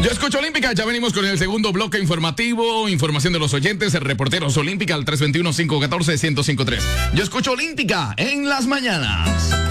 Yo escucho Olímpica, ya venimos con el segundo bloque informativo, información de los oyentes, reporteros Olímpica al 321-514-1053. Yo escucho Olímpica en las mañanas.